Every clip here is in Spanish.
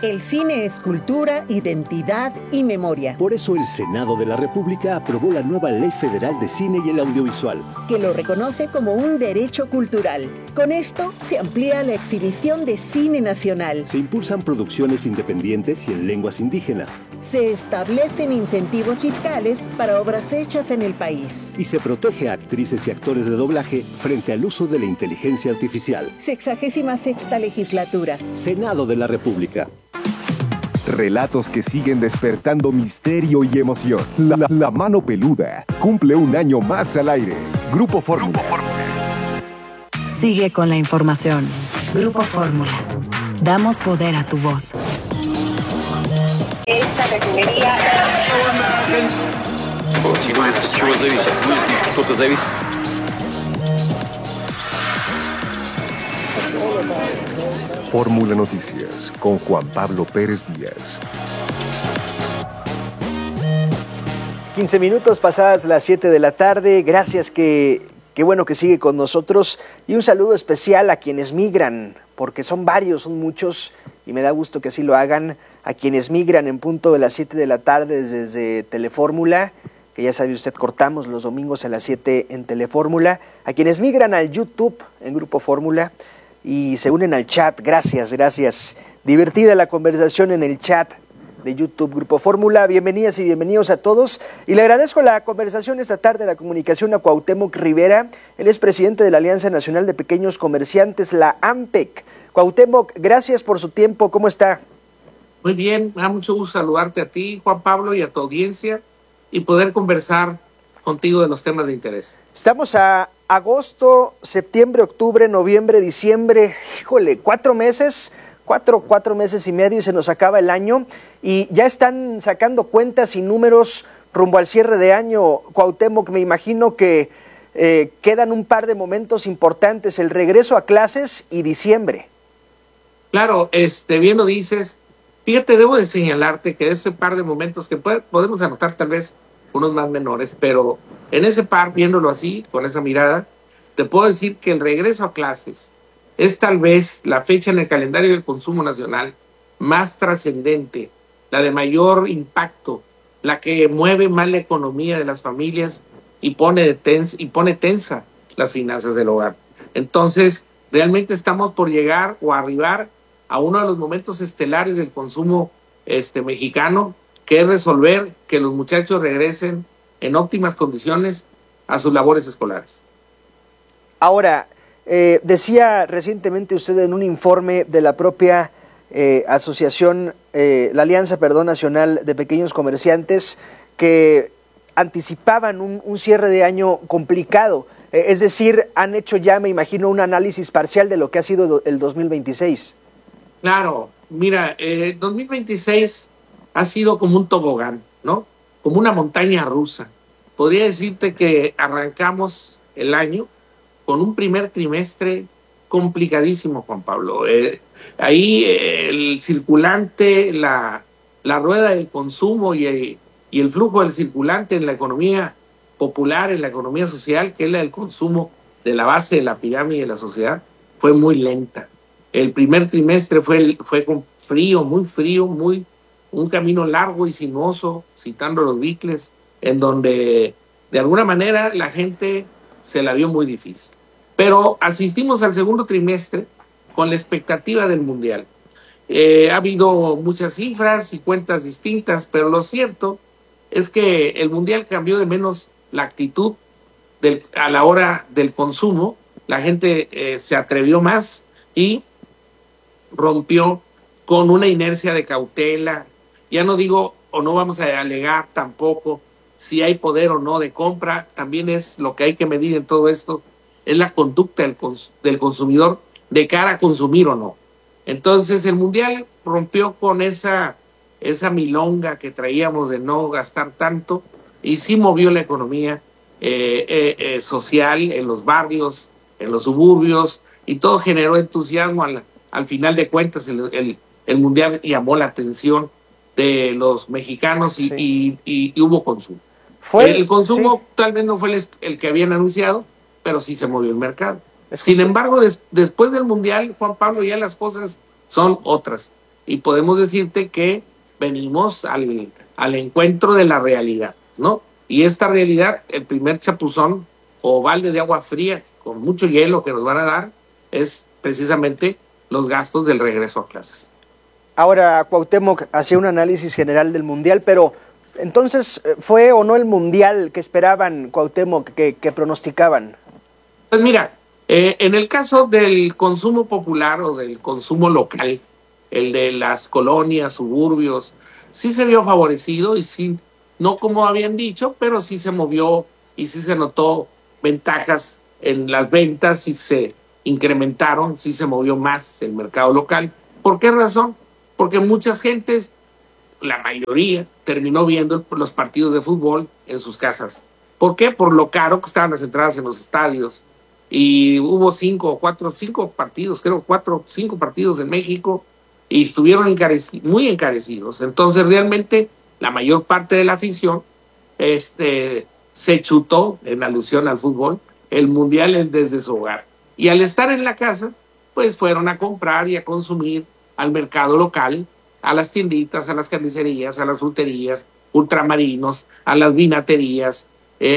El cine es cultura, identidad y memoria. Por eso el Senado de la República aprobó la nueva Ley Federal de Cine y el Audiovisual, que lo reconoce como un derecho cultural. Con esto se amplía la exhibición de cine nacional. Se impulsan producciones independientes y en lenguas indígenas. Se establecen incentivos fiscales para obras hechas en el país. Y se protege a actrices y actores de doblaje frente al uso de la inteligencia artificial. 66ª legislatura. Senado de la República. Relatos que siguen despertando misterio y emoción. La Mano Peluda cumple un año más al aire. Grupo Fórmula. Sigue con la información. Grupo Fórmula. Damos poder a tu voz. Esta refinería... Fórmula Noticias con Juan Pablo Pérez Díaz. 15 minutos pasadas las 7 de la tarde. Gracias, qué bueno que sigue con nosotros. Y un saludo especial a quienes migran, porque son varios, son muchos, y me da gusto que así lo hagan. A quienes migran en punto de las 7 de la tarde desde Telefórmula, que ya sabe usted, cortamos los domingos a las 7 en Telefórmula. A quienes migran al YouTube en Grupo Fórmula y se unen al chat, gracias. Divertida la conversación en el chat de YouTube Grupo Fórmula. Bienvenidas y bienvenidos a todos. Y le agradezco la conversación esta tarde, la comunicación a Cuauhtémoc Rivera. Él es presidente de la Alianza Nacional de Pequeños Comerciantes, la ANPEC. Cuauhtémoc, gracias por su tiempo. ¿Cómo está? Muy bien, me da mucho gusto saludarte a ti, Juan Pablo, y a tu audiencia, y poder conversar contigo de los temas de interés. Estamos a agosto, septiembre, octubre, noviembre, diciembre, híjole, 4 meses, cuatro meses y medio y se nos acaba el año y ya están sacando cuentas y números rumbo al cierre de año. Cuauhtémoc, me imagino que quedan un par de momentos importantes, el regreso a clases y diciembre. Claro, bien lo dices. Fíjate, debo de señalarte que ese par de momentos que podemos anotar tal vez unos más menores, pero en ese par, viéndolo así, con esa mirada, te puedo decir que el regreso a clases es tal vez la fecha en el calendario del consumo nacional más trascendente, la de mayor impacto, la que mueve más la economía de las familias y pone tensa las finanzas del hogar. Entonces, realmente estamos por llegar o arribar a uno de los momentos estelares del consumo mexicano, que es resolver que los muchachos regresen en óptimas condiciones a sus labores escolares. Ahora, decía recientemente usted en un informe de la propia asociación, la Alianza Nacional de Pequeños Comerciantes, que anticipaban un cierre de año complicado. Es decir, han hecho ya, me imagino, un análisis parcial de lo que ha sido el 2026. Claro, mira, 2026 ha sido como un tobogán, ¿no? Como una montaña rusa. Podría decirte que arrancamos el año con un primer trimestre complicadísimo, Juan Pablo. Ahí el circulante, la rueda del consumo y el flujo del circulante en la economía popular, en la economía social, que es la del consumo de la base de la pirámide de la sociedad, fue muy lenta. El primer trimestre fue con frío, un camino largo y sinuoso, citando los Beatles, en donde de alguna manera la gente se la vio muy difícil. Pero asistimos al segundo trimestre con la expectativa del Mundial. Ha habido muchas cifras y cuentas distintas, pero lo cierto es que el Mundial cambió de menos la actitud a la hora del consumo. La gente se atrevió más y rompió con una inercia de cautela. Ya no digo, o no vamos a alegar tampoco si hay poder o no de compra, también es lo que hay que medir en todo esto, es la conducta del consumidor de cara a consumir o no. Entonces el Mundial rompió con esa milonga que traíamos de no gastar tanto y sí movió la economía social en los barrios, en los suburbios, y todo generó entusiasmo. Al final de cuentas el Mundial llamó la atención de los mexicanos y hubo consumo. El consumo tal vez no fue el que habían anunciado, pero sí se movió el mercado. Sin embargo, después del Mundial, Juan Pablo, ya las cosas son otras. y podemos decirte que venimos al encuentro de la realidad, ¿no? Y esta realidad, el primer chapuzón o balde de agua fría con mucho hielo que nos van a dar es precisamente los gastos del regreso a clases. Ahora, Cuauhtémoc hacía un análisis general del Mundial, pero entonces, ¿fue o no el Mundial que esperaban, Cuauhtémoc, que pronosticaban? Pues mira, en el caso del consumo popular o del consumo local, el de las colonias, suburbios, sí se vio favorecido y sí, no como habían dicho, pero sí se movió y sí se notó ventajas en las ventas, sí se incrementaron, sí se movió más el mercado local. ¿Por qué razón? Porque muchas gentes, la mayoría, terminó viendo los partidos de fútbol en sus casas. ¿Por qué? Por lo caro que estaban las entradas en los estadios. Y hubo 5 partidos, creo 5 partidos en México, y estuvieron muy encarecidos. Entonces realmente la mayor parte de la afición se chutó, en alusión al fútbol, el Mundial desde su hogar. Y al estar en la casa, pues fueron a comprar y a consumir al mercado local, a las tienditas, a las carnicerías, a las fruterías, ultramarinos, a las vinaterías,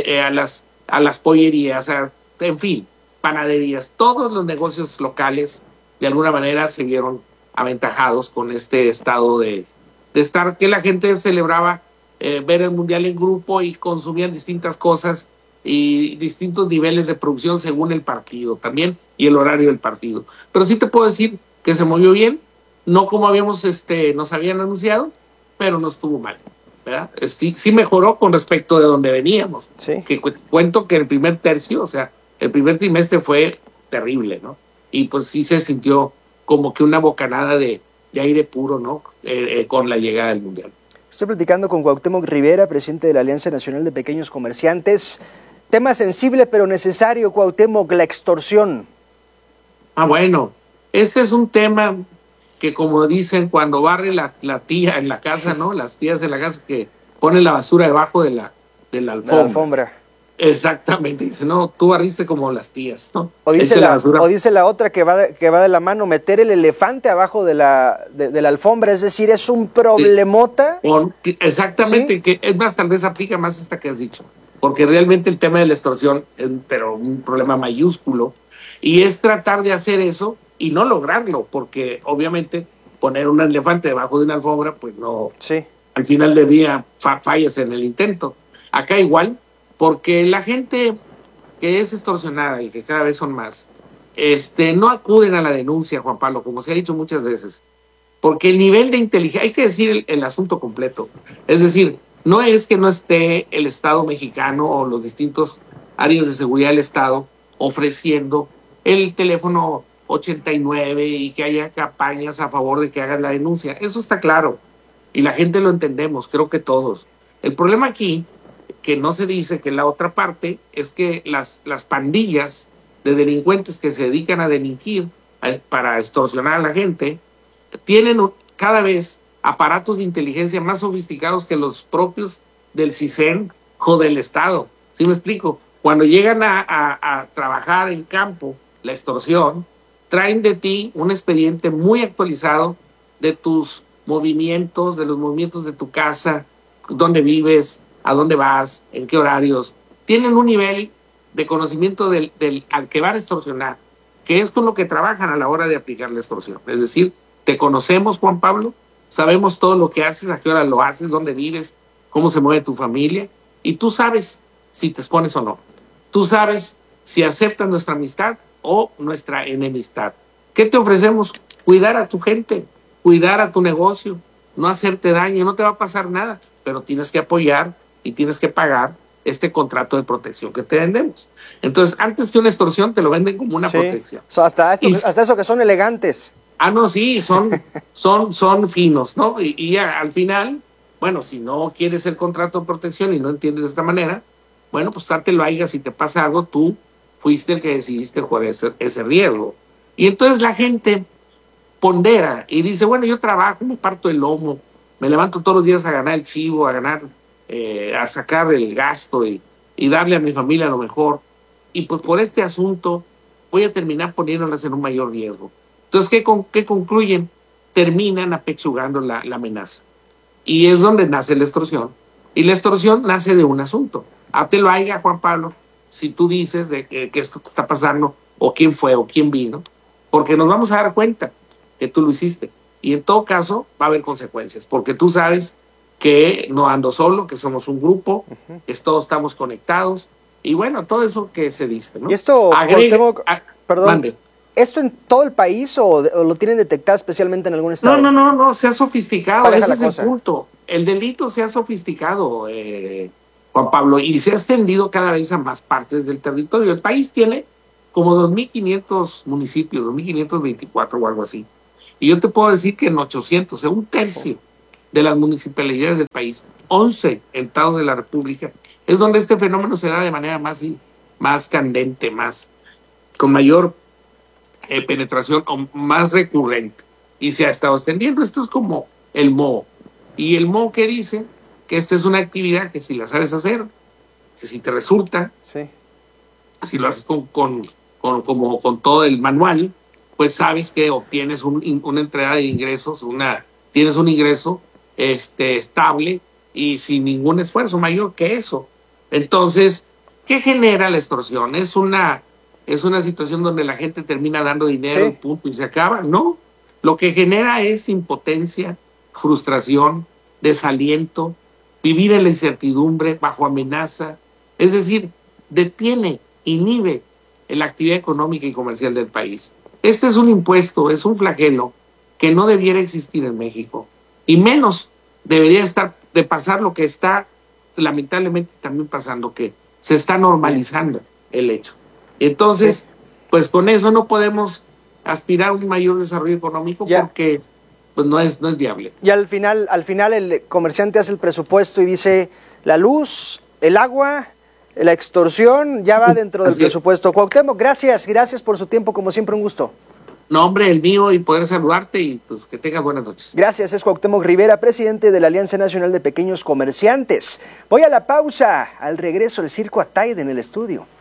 a las pollerías, en fin, panaderías. Todos los negocios locales de alguna manera se vieron aventajados con este estado de estar, que la gente celebraba ver el Mundial en grupo y consumían distintas cosas y distintos niveles de producción según el partido también y el horario del partido. Pero sí te puedo decir que se movió bien, no como nos habían anunciado, pero no estuvo mal, ¿verdad? Sí mejoró con respecto de donde veníamos. Sí. Que cuento que el primer tercio, o sea, el primer trimestre fue terrible, ¿no? Y pues sí se sintió como que una bocanada de aire puro, ¿no? Con la llegada del Mundial. Estoy platicando con Cuauhtémoc Rivera, presidente de la Alianza Nacional de Pequeños Comerciantes. Tema sensible pero necesario, Cuauhtémoc, la extorsión. Bueno, este es un tema que, como dicen, cuando barre la tía en la casa, ¿no? Las tías en la casa que ponen la basura debajo de la alfombra. Exactamente, dice, no, tú barriste como las tías, ¿no? O dice la otra que va de la mano, meter el elefante abajo de la alfombra, es decir, es un problemota. Exactamente, ¿sí? Que es más, tal vez aplica más esta que has dicho, porque realmente el tema de la extorsión es pero un problema mayúsculo, y es tratar de hacer eso y no lograrlo, porque obviamente poner un elefante debajo de una alfombra, pues no, sí. Al final del día fallas en el intento. Acá igual, porque la gente que es extorsionada y que cada vez son más, no acuden a la denuncia, Juan Pablo, como se ha dicho muchas veces, porque el nivel de inteligencia, hay que decir el asunto completo, es decir, no es que no esté el Estado mexicano o los distintos áreas de seguridad del Estado ofreciendo el teléfono 89 y que haya campañas a favor de que hagan la denuncia, eso está claro, y la gente lo entendemos, creo que todos. El problema aquí, que no se dice, que la otra parte es que las pandillas de delincuentes que se dedican a delinquir para extorsionar a la gente tienen cada vez aparatos de inteligencia más sofisticados que los propios del CISEN o del Estado. ¿Sí me explico? Cuando llegan a trabajar en campo la extorsión, traen de ti un expediente muy actualizado de tus movimientos, de los movimientos de tu casa, dónde vives, a dónde vas, en qué horarios. Tienen un nivel de conocimiento del al que van a extorsionar, que es con lo que trabajan a la hora de aplicar la extorsión. Es decir, te conocemos, Juan Pablo, sabemos todo lo que haces, a qué hora lo haces, dónde vives, cómo se mueve tu familia, y tú sabes si te expones o no. Tú sabes si aceptas nuestra amistad o nuestra enemistad. ¿Qué te ofrecemos? Cuidar a tu gente, cuidar a tu negocio, no hacerte daño, no te va a pasar nada, pero tienes que apoyar y tienes que pagar este contrato de protección que te vendemos. Entonces, antes que una extorsión, te lo venden como una protección. Hasta eso que son elegantes. No, sí, son finos, ¿no? Y al final, bueno, si no quieres el contrato de protección y no entiendes de esta manera, bueno, pues lo hagas, si te pasa algo, tú fuiste el que decidiste correr ese riesgo. Y entonces la gente pondera y dice, bueno, yo trabajo, me parto el lomo, me levanto todos los días a ganar el chivo, a sacar el gasto y darle a mi familia lo mejor. Y pues por este asunto voy a terminar poniéndolas en un mayor riesgo. Entonces, ¿qué concluyen? terminan apechugando la amenaza. Y es donde nace la extorsión. Y la extorsión nace de un asunto. Te lo haya, Juan Pablo, si tú dices de que esto está pasando, o quién fue, o quién vino, porque nos vamos a dar cuenta que tú lo hiciste. Y en todo caso va a haber consecuencias, porque tú sabes que no ando solo, que somos un grupo, que todos estamos conectados, y bueno, todo eso que se dice, ¿no? Y esto, perdón, mande. ¿Esto en todo el país o lo tienen detectado especialmente en algún estado? No, se ha sofisticado, Pareja ese es cosa. el punto. El delito se ha sofisticado, Juan Pablo, y se ha extendido cada vez a más partes del territorio. El país tiene como 2.500 municipios, 2.524 o algo así. Y yo te puedo decir que en 800, un tercio de las municipalidades del país, 11 estados de la República, es donde este fenómeno se da de manera más candente, con mayor penetración o más recurrente. Y se ha estado extendiendo. Esto es como el moho. Y el moho que dice que esta es una actividad que si la sabes hacer, que si te resulta, sí, si lo haces con todo el manual, pues sabes que obtienes una entrada de ingresos, tienes un ingreso estable y sin ningún esfuerzo mayor que eso. Entonces, ¿qué genera la extorsión? Es una situación donde la gente termina dando dinero, sí, punto, y se acaba. No, lo que genera es impotencia, frustración, desaliento, vivir en la incertidumbre, bajo amenaza. Es decir, inhibe la actividad económica y comercial del país. Este es un impuesto, es un flagelo que no debiera existir en México. Y menos debería de pasar lo que está lamentablemente también pasando, que se está normalizando el hecho. Entonces, pues con eso no podemos aspirar a un mayor desarrollo económico porque pues no es viable. Y al final el comerciante hace el presupuesto y dice, la luz, el agua, la extorsión ya va dentro del presupuesto. Cuauhtémoc, gracias por su tiempo, como siempre un gusto. No, hombre, el mío, y poder saludarte y pues que tengas buenas noches. Gracias, es Cuauhtémoc Rivera, presidente de la Alianza Nacional de Pequeños Comerciantes. Voy a la pausa, al regreso el Circo Ataide en el estudio.